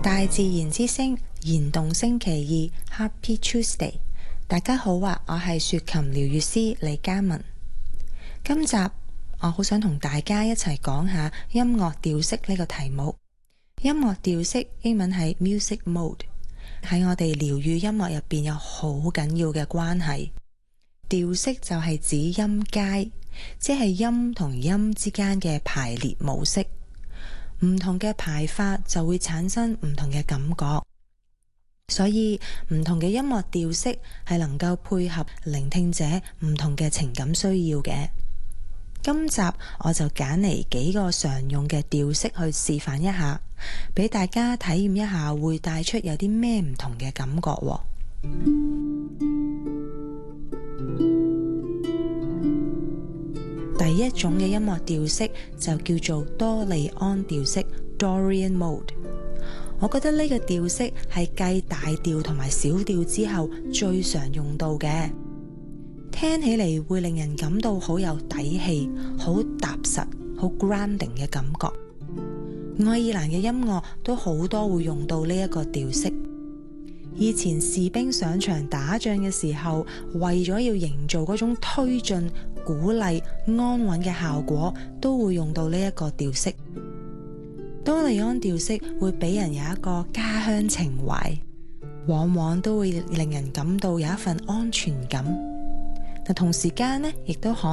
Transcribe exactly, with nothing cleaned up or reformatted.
大自然之聲燃動星期二 Happy Tuesday， 大家好啊！我係豎琴療癒師李嘉文。今集我好想同大家一齊講下音樂調式呢個題目。音樂調式英文係 music mode， 喺我哋療癒音樂入邊有好緊要嘅關係。調式就係指音階，即係音同音之間嘅排列模式。唔同嘅排法就會產生唔同嘅感覺，所以唔同嘅音樂調式係能夠配合聆聽者唔同嘅情感需要嘅。今集我就揀嚟幾個常用嘅調式去示範一下，俾大家體驗一下會帶出有啲咩唔同嘅感覺喎。第一種嘅音樂調式就叫做多利安調式 （Dorian Mode）。我覺得呢個調式係繼大調同埋小調之後最常用到嘅，聽起嚟會令人感到好有底氣、好踏實、好 grounding 嘅感覺。愛爾蘭嘅音樂都好多會用到呢一個調式。以前士兵上場打仗嘅時候，為咗要營造嗰種推進、鼓勵、安穩嘅效果，都會用到呢一個調式。多利安調式會俾人有一個家鄉情懷，往往都會令人感到有一份安全感。但同時間呢，亦都可